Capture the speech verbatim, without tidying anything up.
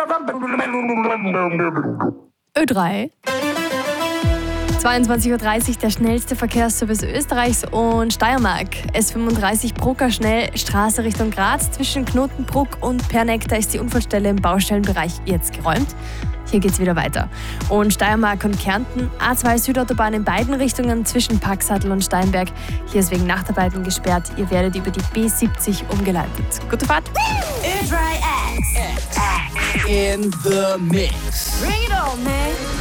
Ö drei. zweiundzwanzig Uhr dreißig, der schnellste Verkehrsservice Österreichs und Steiermark. S fünfunddreißig Brucker schnell, Straße Richtung Graz. Zwischen Knotenbruck und Pernektar ist die Unfallstelle im Baustellenbereich jetzt geräumt. Hier geht's wieder weiter. Und Steiermark und Kärnten, A zwei Südautobahn in beiden Richtungen zwischen Paxattel und Steinberg. Hier ist wegen Nachtarbeiten gesperrt. Ihr werdet über die B siebzig umgeleitet. Gute Fahrt! Ö drei X. In the mix. Bring it on, man.